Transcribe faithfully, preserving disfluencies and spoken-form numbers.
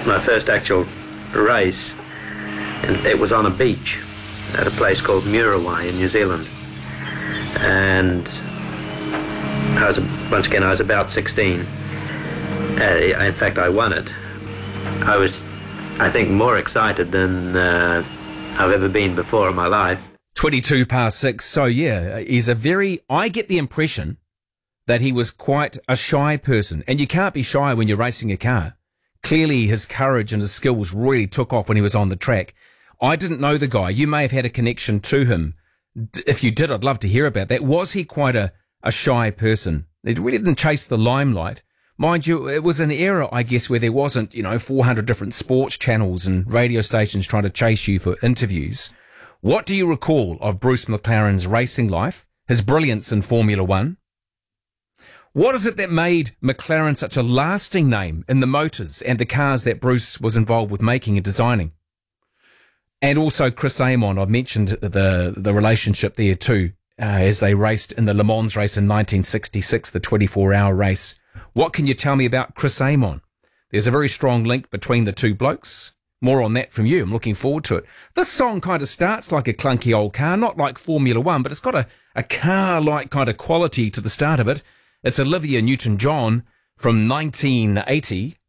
my first actual race, and it was on a beach at a place called Muriwai in New Zealand. And I was, once again, I was about sixteen. Uh, in fact, I won it. I was, I think, more excited than uh, I've ever been before in my life. twenty-two past six. So, yeah, he's a very... I get the impression that he was quite a shy person. And you can't be shy when you're racing a car. Clearly, his courage and his skills really took off when he was on the track. I didn't know the guy. You may have had a connection to him. If you did, I'd love to hear about that. Was he quite a, a shy person? He really didn't chase the limelight. Mind you, it was an era, I guess, where there wasn't, you know, four hundred different sports channels and radio stations trying to chase you for interviews. What do you recall of Bruce McLaren's racing life, his brilliance in Formula One? What is it that made McLaren such a lasting name in the motors and the cars that Bruce was involved with making and designing? And also Chris Amon, I've mentioned the the relationship there too, uh, as they raced in the Le Mans race in nineteen sixty-six, the twenty-four hour race. What can you tell me about Chris Amon? There's a very strong link between the two blokes. More on that from you. I'm looking forward to it. This song kind of starts like a clunky old car, not like Formula One, but it's got a, a car-like kind of quality to the start of it. It's Olivia Newton-John from nineteen eighty.